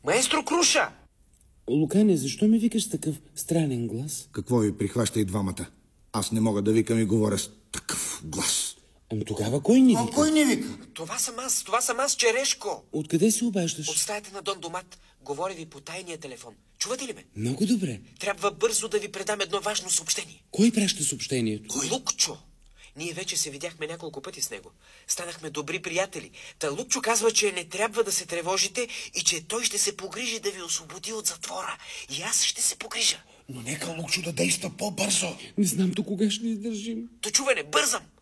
Маестро Круша! Лукане, защо ми викаш с такъв странен глас? Какво ви прихваща и двамата? Аз не мога да викам и говоря с такъв глас. Ами тогава кой ни вика? Кой не вика? Това съм аз, Черешко. Откъде се обаждаш? От стаята на Дон Домат. Говоря ви по тайния телефон. Чувате ли ме? Много добре. Трябва бързо да ви предам едно важно съобщение. Кой праща съобщението? Лукчо. Ние вече се видяхме няколко пъти с него. Станахме добри приятели. Та Лукчо казва, че не трябва да се тревожите и че той ще се погрижи да ви освободи от затвора. И аз ще се погрижа. Но нека Лукчо да действа по-бързо. Не знам до кога ще издържим. То чуване, бързам!